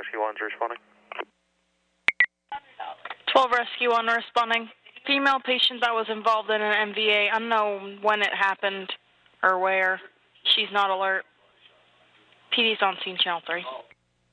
Rescue 1's responding. 12 Rescue 1 responding. Female patient that was involved in an MVA, unknown when it happened or where. She's not alert. PD's on scene, channel 3.